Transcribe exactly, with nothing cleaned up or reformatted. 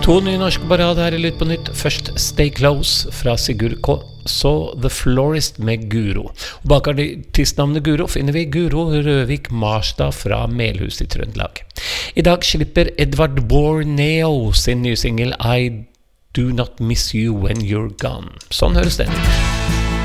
To nye norske barader her i Lytt på nytt. Først Stay Close fra Sigurd K. Så The Florist med Guro. Og bak artistnavnet Guro finner vi Guro Røvik Marstad fra Melhus i Trøndelag. I dag slipper Edvard Borneo sin nye single I Do Not Miss You When You're Gone. Sånn høres det.